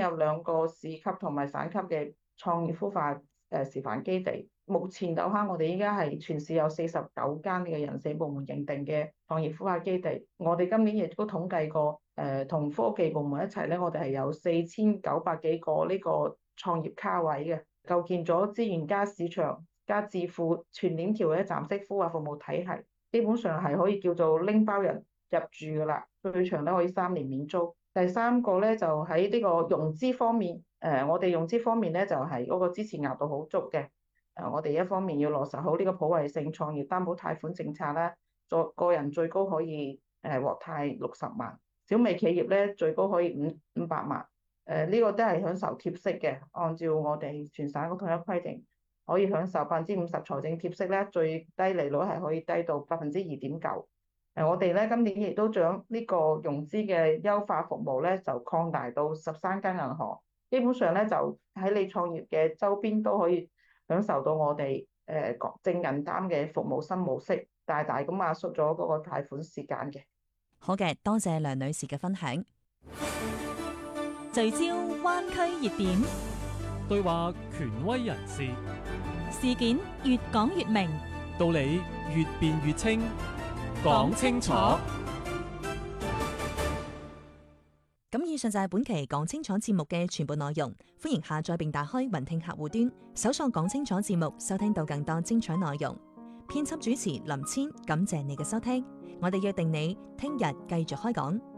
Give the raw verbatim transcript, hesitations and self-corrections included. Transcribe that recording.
有兩個市級同埋省級嘅創業孵化誒示範基地。目前樓下我哋依家係全市有四十九間嘅人社部門認定嘅創業孵化基地。我哋今年亦都統計過，誒同科技部門一齊咧，我哋係有四千九百幾個呢個創業卡位嘅，構建咗資源加市場加智庫全鏈條嘅一站式孵化服務體系，基本上係可以叫做拎包人入住噶啦，最長咧可以三年免租。第三個咧就喺呢個融資方面，誒、呃、我哋融資方面咧就係、是、嗰個支持額度好足嘅。誒，我哋一方面要落實好呢個普惠性創業擔保貸款政策啦，作個人最高可以誒獲貸六十萬，小微企業咧最高可以五五百萬。誒，呢個都係享受貼息嘅，按照我哋全省嘅統一規定，可以享受百分之五十財政貼息咧，最低利率係可以低到百分之二點九。誒，我哋咧今年亦都將呢個融資嘅優化服務咧，就擴大到十三間銀行，基本上咧就喺你創業嘅周邊都可以享受到我哋誒正銀擔嘅服務新模式，大大咁壓縮咗嗰個貸款時間嘅。 好嘅，多謝梁女士嘅分享。聚焦灣區熱點， 對話權威人士， 事件越講越明， 道理越辯越清，講清楚。 咁以上就係本期講清楚節目嘅全部內容，歡迎下載並打開雲聽客戶端，搜索講清楚節目，收聽到更多精彩內容。編輯主持林千，感謝你嘅收聽，我哋約定你聽日繼續開講。